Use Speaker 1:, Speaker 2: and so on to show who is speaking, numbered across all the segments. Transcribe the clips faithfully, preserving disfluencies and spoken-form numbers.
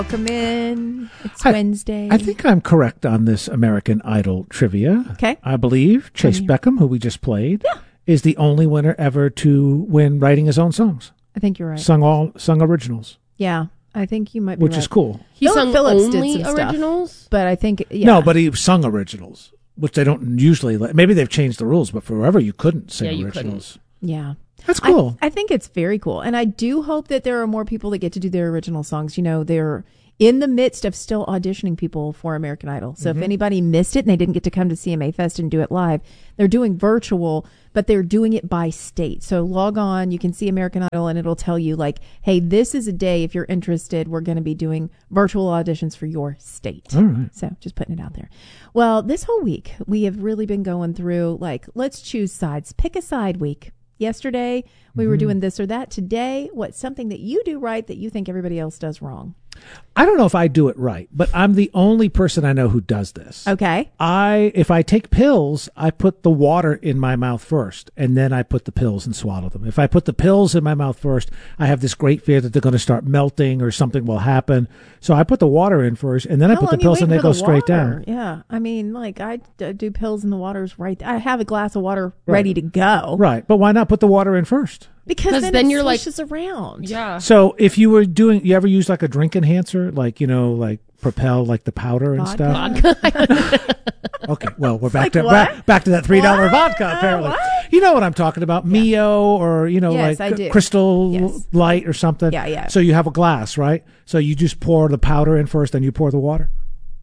Speaker 1: Welcome in. It's
Speaker 2: I,
Speaker 1: Wednesday.
Speaker 2: I think I'm correct on this American Idol trivia.
Speaker 1: Okay.
Speaker 2: I believe Chase
Speaker 1: Um,
Speaker 2: Beckham, who we just played,
Speaker 1: Yeah.
Speaker 2: is the only winner ever to win writing his own songs.
Speaker 1: I think you're right.
Speaker 2: Sung all sung originals,
Speaker 1: Yeah, I think you might be
Speaker 2: which
Speaker 1: right.
Speaker 2: is cool.
Speaker 3: He
Speaker 1: Philip
Speaker 3: sung
Speaker 1: Phillips did
Speaker 3: only
Speaker 1: some stuff.
Speaker 3: originals?
Speaker 1: But I think, yeah.
Speaker 2: No, but he sung originals, which they don't usually let. Maybe they've changed the rules, but forever you couldn't sing
Speaker 3: Yeah, you
Speaker 2: originals.
Speaker 1: Yeah.
Speaker 2: That's cool.
Speaker 1: I, I think it's very cool. And I do hope that there are more people that get to do their original songs. You know, they're in the midst of still auditioning people for American Idol. So
Speaker 2: Mm-hmm.
Speaker 1: if anybody missed it and they didn't get to come to C M A Fest and do it live, they're doing virtual, but they're doing it by state. So log on, you can see American Idol, and it'll tell you, like, hey, this is a day, if you're interested, we're going to be doing virtual auditions for your state.
Speaker 2: All right.
Speaker 1: So just putting it out there. Well, this whole week, we have really been going through, like, let's choose sides. Pick a side week. Yesterday, we were doing this or that. Today, what's something that you do right that you think everybody else does wrong?
Speaker 2: I don't know if I do it right, but I'm the only person I know who does this.
Speaker 1: Okay.
Speaker 2: I if I take pills, I put the water in my mouth first, and then I put the pills and swallow them. If I put the pills in my mouth first, I have this great fear that they're going to start melting or something will happen. So I put the water in first, and then I
Speaker 1: How
Speaker 2: put the
Speaker 1: long you
Speaker 2: pills, and
Speaker 1: waiting
Speaker 2: they
Speaker 1: for
Speaker 2: go
Speaker 1: the
Speaker 2: straight
Speaker 1: water?
Speaker 2: down.
Speaker 1: Yeah. I mean, like, I d- do pills and the water's right there. I have a glass of water
Speaker 2: Right.
Speaker 1: ready to go.
Speaker 2: Right, but why not put the water in first?
Speaker 1: Because
Speaker 3: 'Cause
Speaker 1: then,
Speaker 3: then
Speaker 1: it
Speaker 3: you're like-
Speaker 1: swishes around.
Speaker 3: Yeah.
Speaker 2: So if you were doing, you ever use like a drink enhancer, like, you know, like Propel, like the powder and
Speaker 1: Vodka?
Speaker 2: stuff? Okay, well, we're back
Speaker 1: like,
Speaker 2: to
Speaker 1: what?
Speaker 2: back, back to that three dollar
Speaker 1: What?
Speaker 2: vodka.
Speaker 1: Uh,
Speaker 2: Apparently,
Speaker 1: what?
Speaker 2: you know what I'm talking about, Mio, or you know,
Speaker 1: Yes,
Speaker 2: like
Speaker 1: I do.
Speaker 2: Crystal
Speaker 1: Yes.
Speaker 2: Light or something.
Speaker 1: Yeah, yeah.
Speaker 2: So you have a glass, right? So you just pour the powder in first, then you pour the water.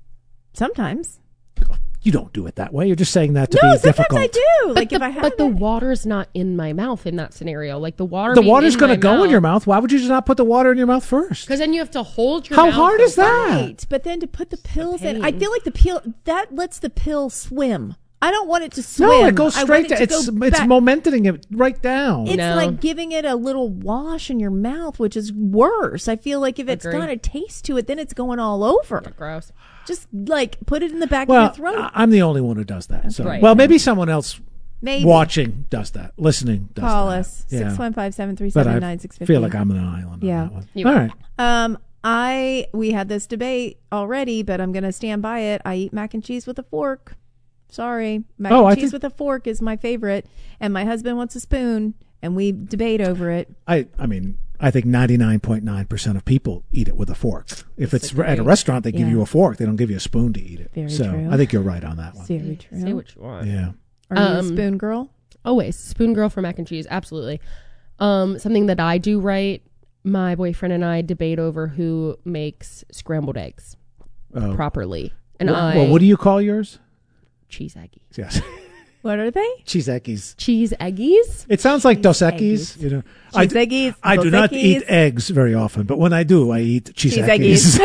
Speaker 1: Sometimes.
Speaker 2: You don't do it that way. You're just saying that to
Speaker 1: No,
Speaker 2: be
Speaker 1: sometimes
Speaker 2: difficult.
Speaker 1: I do. Like,
Speaker 3: the,
Speaker 1: if I have
Speaker 3: but the
Speaker 1: it.
Speaker 3: water's not in my mouth in that scenario. Like the water.
Speaker 2: The water's going to go in
Speaker 3: mouth,
Speaker 2: your mouth. Why would you just not put the water in your mouth first?
Speaker 3: Because then you have to hold your.
Speaker 2: How
Speaker 3: mouth
Speaker 2: hard is
Speaker 3: open.
Speaker 2: that?
Speaker 1: Right, but then to put the pills in,
Speaker 3: pain.
Speaker 1: I feel like the pill that lets the pill swim. I don't want it to swim.
Speaker 2: No, it goes
Speaker 1: I
Speaker 2: straight
Speaker 1: want
Speaker 2: to
Speaker 1: it to
Speaker 2: it's
Speaker 1: go
Speaker 2: it's
Speaker 1: back.
Speaker 2: momenting it right down.
Speaker 1: It's
Speaker 3: No.
Speaker 1: like giving it a little wash in your mouth, which is worse. I feel like if it's
Speaker 3: Agree.
Speaker 1: got a taste to it, then it's going all over.
Speaker 3: Gross.
Speaker 1: Just like put it in the back
Speaker 2: Well,
Speaker 1: of your throat.
Speaker 2: I- I'm the only one who does that. So,
Speaker 3: right.
Speaker 2: well, maybe someone else
Speaker 1: Maybe.
Speaker 2: watching does that, listening does
Speaker 1: Call
Speaker 2: that.
Speaker 1: us
Speaker 2: Yeah.
Speaker 1: six one five, seven three
Speaker 2: But
Speaker 1: seven,
Speaker 2: I
Speaker 1: nine six five
Speaker 2: feel
Speaker 1: zero.
Speaker 2: like I'm on an island
Speaker 1: Yeah.
Speaker 2: on that one.
Speaker 3: You
Speaker 2: All
Speaker 3: are.
Speaker 2: right.
Speaker 1: Um, I we had this debate already, but I'm going to stand by it. I eat mac and cheese with a fork. Sorry, mac
Speaker 2: Oh,
Speaker 1: and
Speaker 2: I
Speaker 1: cheese
Speaker 2: think-
Speaker 1: with a fork is my favorite, and my husband wants a spoon, and we debate over it.
Speaker 2: I I mean, I think ninety-nine point nine percent of people eat it with a fork. If it's
Speaker 3: Disagree.
Speaker 2: at a restaurant, they give
Speaker 1: Yeah.
Speaker 2: you a fork. They don't give you a spoon to eat it.
Speaker 1: Very
Speaker 2: so
Speaker 1: true.
Speaker 2: I think you're right on that one.
Speaker 1: Very true.
Speaker 3: Say what you want.
Speaker 2: Yeah.
Speaker 1: Are you a
Speaker 3: Um,
Speaker 1: spoon girl?
Speaker 3: Always spoon girl for mac and cheese. Absolutely. Um, something that I do right. My boyfriend and I debate over who makes scrambled eggs
Speaker 2: Oh.
Speaker 3: properly, and
Speaker 2: well,
Speaker 3: I
Speaker 2: well, what do you call yours?
Speaker 3: cheese eggies.
Speaker 2: Yes.
Speaker 1: What are they?
Speaker 2: Cheese eggies.
Speaker 3: Cheese eggies.
Speaker 2: It sounds like Dos
Speaker 1: eggies.
Speaker 2: Equis. You know, I,
Speaker 1: Cheese eggies,
Speaker 2: I do
Speaker 1: Dos
Speaker 2: not
Speaker 1: Equis.
Speaker 2: eat eggs very often, but when I do, I eat cheese,
Speaker 1: Cheese
Speaker 2: eggies.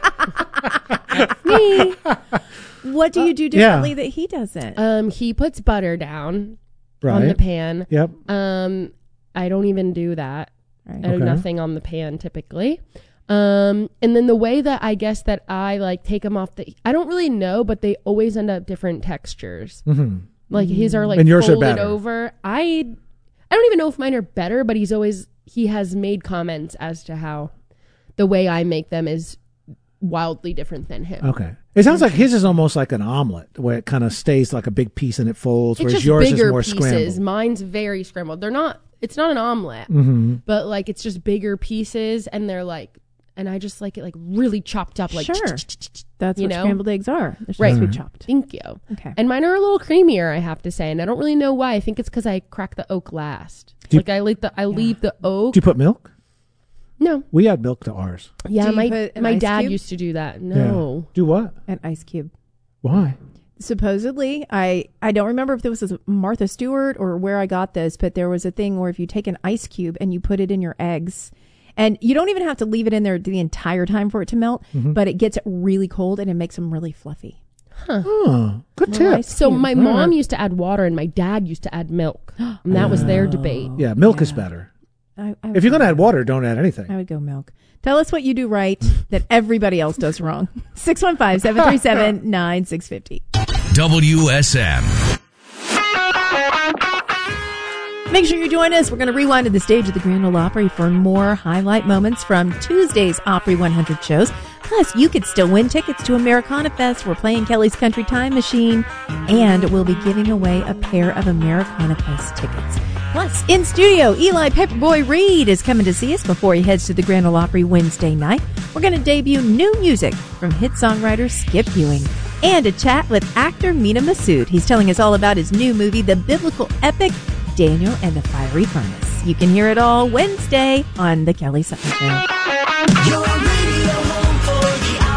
Speaker 1: Me. What do you do
Speaker 2: yeah.
Speaker 1: differently that he doesn't?
Speaker 3: Um, he puts butter down
Speaker 2: Right.
Speaker 3: on the pan.
Speaker 2: Yep.
Speaker 3: Um, I don't even do that.
Speaker 1: Right.
Speaker 3: I do
Speaker 2: Okay.
Speaker 3: nothing on the pan typically. Um, and then the way that I guess that I like take them off the, I don't really know, but they always end up different textures.
Speaker 2: hmm
Speaker 3: Like his are like
Speaker 2: And yours are
Speaker 3: folded
Speaker 2: better.
Speaker 3: over. I, I don't even know if mine are better, but he's always, he has made comments as to how the way I make them is wildly different than him.
Speaker 2: Okay. It sounds like his is almost like an omelet, where it kind of stays like a big piece and it folds,
Speaker 3: It's
Speaker 2: whereas
Speaker 3: just
Speaker 2: yours is
Speaker 3: bigger
Speaker 2: more
Speaker 3: pieces.
Speaker 2: scrambled.
Speaker 3: Mine's very scrambled. They're not, it's not an omelet,
Speaker 2: hmm
Speaker 3: but like it's just bigger pieces and they're like, and I just like it like really chopped up, like
Speaker 1: Sure. That's
Speaker 3: you
Speaker 1: what
Speaker 3: know?
Speaker 1: scrambled eggs are. They're
Speaker 3: Right.
Speaker 1: supposed to be chopped.
Speaker 3: Thank you.
Speaker 1: Okay.
Speaker 3: And mine are a little creamier, I have to say, and I don't really know why. I think it's because I crack the oak last.
Speaker 2: Do you-
Speaker 3: like I like the I leave the oak.
Speaker 2: Do you put milk?
Speaker 3: no,
Speaker 2: We add milk to ours.
Speaker 3: yeah,
Speaker 1: Do you
Speaker 3: my
Speaker 1: put an
Speaker 3: my
Speaker 1: ice
Speaker 3: dad
Speaker 1: cube?
Speaker 3: used to do that.
Speaker 2: Yeah.
Speaker 3: No,
Speaker 2: Do what?
Speaker 1: An ice cube.
Speaker 2: Why?
Speaker 1: Supposedly, I I don't remember if this was Martha Stewart or where I got this, but there was a thing where if you take an ice cube and you put it in your eggs, and you don't even have to leave it in there the entire time for it to melt,
Speaker 2: Mm-hmm.
Speaker 1: but it gets really cold and it makes them really fluffy.
Speaker 2: Oh, good
Speaker 1: Little
Speaker 2: tip.
Speaker 1: ice
Speaker 3: so
Speaker 1: cube.
Speaker 3: my
Speaker 2: All
Speaker 3: mom
Speaker 2: right.
Speaker 3: used to add water, and my dad used to add milk, and that was their debate.
Speaker 2: Yeah, milk is
Speaker 1: Yeah.
Speaker 2: better.
Speaker 1: I, I
Speaker 2: If you're
Speaker 1: would
Speaker 2: going to add
Speaker 1: go-
Speaker 2: water, don't add anything.
Speaker 1: I would go milk. Tell us what you do right that everybody else does wrong. six one five, seven three seven, nine six five zero.
Speaker 4: W S M.
Speaker 1: Make sure you join us. We're going to rewind to the stage of the Grand Ole Opry for more highlight moments from Tuesday's Opry one hundred shows. Plus, you could still win tickets to Americana Fest. We're playing Kelly's Country Time Machine, and we'll be giving away a pair of Americana Fest tickets. Plus, in studio, Eli Pepperboy Reed is coming to see us before he heads to the Grand Ole Opry Wednesday night. We're going to debut new music from hit songwriter Skip Ewing. And a chat with actor Mina Massoud. He's telling us all about his new movie, the biblical epic Daniel and the Fiery Furnace. You can hear it all Wednesday on The Kelly Sutton Show.
Speaker 4: Your radio home for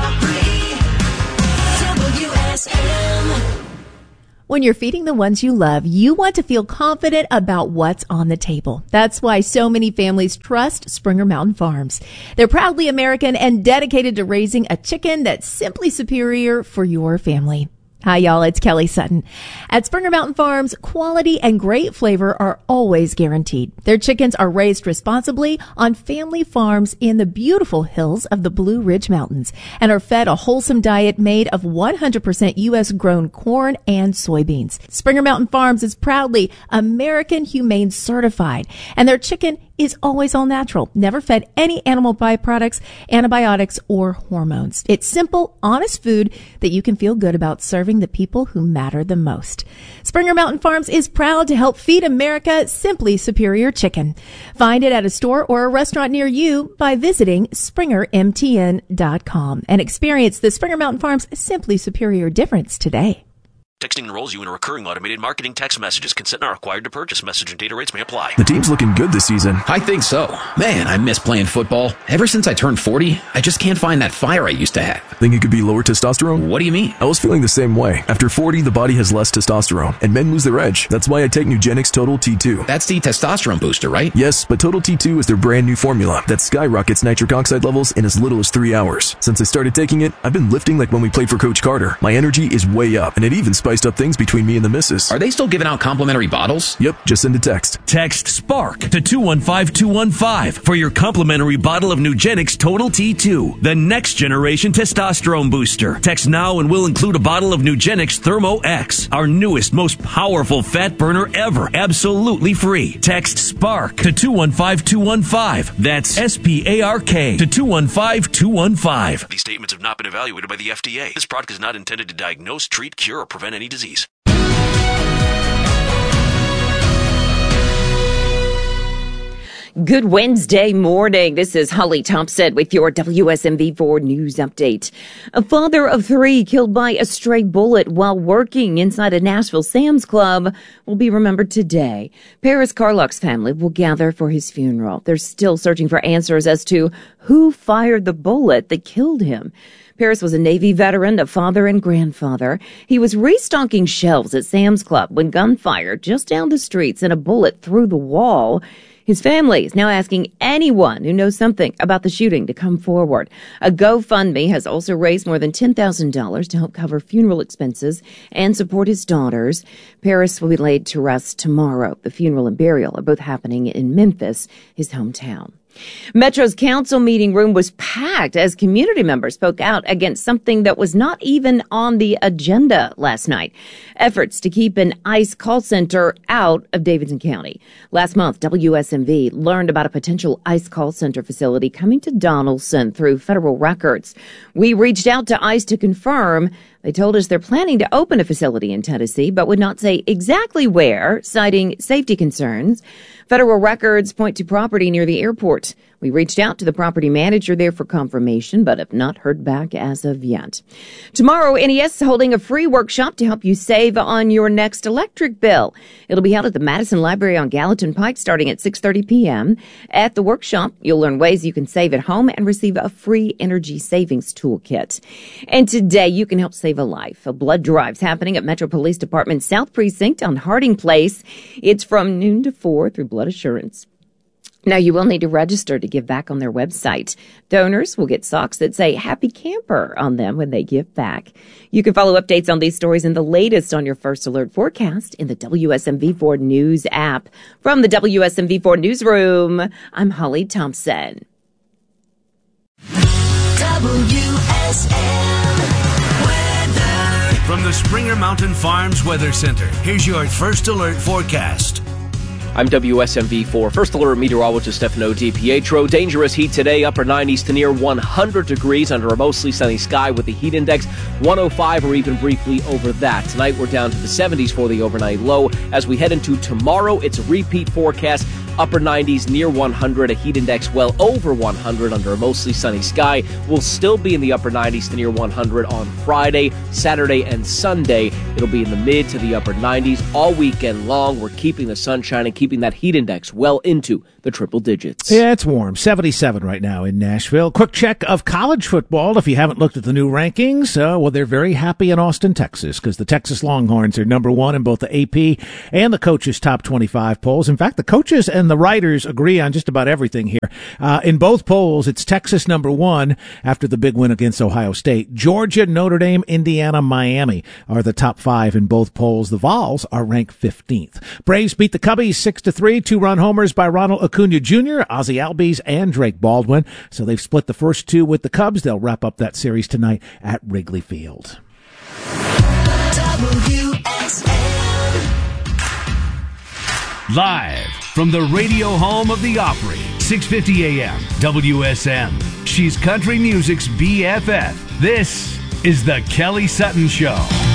Speaker 4: the Opry, W S M.
Speaker 1: When you're feeding the ones you love, you want to feel confident about what's on the table. That's why so many families trust Springer Mountain Farms. They're proudly American and dedicated to raising a chicken that's simply superior for your family. Hi, y'all. It's Kelly Sutton. At Springer Mountain Farms, quality and great flavor are always guaranteed. Their chickens are raised responsibly on family farms in the beautiful hills of the Blue Ridge Mountains and are fed a wholesome diet made of one hundred percent U S grown corn and soybeans. Springer Mountain Farms is proudly American Humane certified, and their chicken is always all natural, never fed any animal byproducts, antibiotics, or hormones. It's simple, honest food that you can feel good about serving the people who matter the most. Springer Mountain Farms is proud to help feed America simply superior chicken. Find it at a store or a restaurant near you by visiting springer m t n dot com and experience the Springer Mountain Farms simply superior difference today.
Speaker 5: Texting enrolls you in a recurring automated marketing text messages. Consent not required to purchase. Message and data rates may apply.
Speaker 6: The team's looking good this season.
Speaker 7: I think so. Man, I miss playing football. Ever since I turned forty, I just can't find that fire I used to have.
Speaker 6: Think it could be lower testosterone?
Speaker 7: What do you mean?
Speaker 6: I was feeling the same way. After forty, the body has less testosterone, and men lose their edge. That's why I take Nugenix Total T two.
Speaker 7: That's the testosterone booster, right?
Speaker 6: Yes, but Total T two is their brand new formula that skyrockets nitric oxide levels in as little as three hours. Since I started taking it, I've been lifting like when we played for Coach Carter. My energy is way up, and it even spiced up things between me and the missus.
Speaker 7: Are they still giving out complimentary bottles?
Speaker 6: Yep, just send a text.
Speaker 8: Text SPARK to two one five two one five for your complimentary bottle of Nugenix Total T two, the next generation testosterone booster. Text now and we'll include a bottle of Nugenix Thermo X, our newest, most powerful fat burner ever, absolutely free. Text SPARK to two one five two one five. That's S P A R K to two one five two one five.
Speaker 5: These statements have not been evaluated by the F D A. This product is not intended to diagnose, treat, cure, or prevent any disease.
Speaker 9: Good Wednesday morning. This is Holly Thompson with your W S M V four News Update. A father of three killed by a stray bullet while working inside a Nashville Sam's Club will be remembered today. Paris Carlock's family will gather for his funeral. They're still searching for answers as to who fired the bullet that killed him. Paris was a Navy veteran, a father and grandfather. He was restocking shelves at Sam's Club when gunfire just down the street sent a bullet through the wall. His family is now asking anyone who knows something about the shooting to come forward. A GoFundMe has also raised more than ten thousand dollars to help cover funeral expenses and support his daughters. Paris will be laid to rest tomorrow. The funeral and burial are both happening in Memphis, his hometown. Metro's council meeting room was packed as community members spoke out against something that was not even on the agenda last night. Efforts to keep an ICE call center out of Davidson County. Last month, W S M V learned about a potential ICE call center facility coming to Donaldson through federal records. We reached out to ICE to confirm. They told us they're planning to open a facility in Tennessee, but would not say exactly where, citing safety concerns. Federal records point to property near the airport. We reached out to the property manager there for confirmation, but have not heard back as of yet. Tomorrow, N E S is holding a free workshop to help you save on your next electric bill. It'll be held at the Madison Library on Gallatin Pike starting at six thirty p.m. At the workshop, you'll learn ways you can save at home and receive a free energy savings toolkit. And today, you can help save a life. A blood drive's happening at Metro Police Department South Precinct on Harding Place. It's from noon to four through Blood Assurance. Now, you will need to register to give back on their website. Donors will get socks that say Happy Camper on them when they give back. You can follow updates on these stories and the latest on your First Alert forecast in the W S M V four News app. From the W S M V four Newsroom, I'm Holly Thompson.
Speaker 4: W S M weather.
Speaker 8: From the Springer Mountain Farms Weather Center, here's your First Alert forecast.
Speaker 10: I'm W S M V four First Alert meteorologist Stefano DiPietro. Dangerous heat today, upper nineties to near one hundred degrees under a mostly sunny sky with the heat index one oh five or even briefly over that. Tonight we're down to the seventies for the overnight low. As we head into tomorrow, it's a repeat forecast. Upper nineties near one hundred, a heat index well over one hundred under a mostly sunny sky. We'll still be in the upper nineties to near one hundred on Friday, Saturday, and Sunday. It'll be in the mid to the upper nineties all weekend long. We're keeping the sun shining, keeping that heat index well into the triple digits.
Speaker 2: Yeah, it's warm. seventy-seven right now in Nashville. Quick check of college football. If you haven't looked at the new rankings, uh, well, they're very happy in Austin, Texas, because the Texas Longhorns are number one in both the A P and the coaches' top twenty-five polls. In fact, the coaches and the writers agree on just about everything here. Uh, in both polls, it's Texas number one after the big win against Ohio State. Georgia, Notre Dame, Indiana, Miami are the top five in both polls. The Vols are ranked fifteenth. Braves beat the Cubbies six to three. Two-run homers by Ronald Acuna Junior, Ozzie Albies, and Drake Baldwin. So they've split the first two with the Cubs. They'll wrap up that series tonight at Wrigley Field.
Speaker 4: W S M.
Speaker 8: Live from the radio home of the Opry, six fifty A M, W S M. She's country music's B F F. This is the Kelly Sutton Show.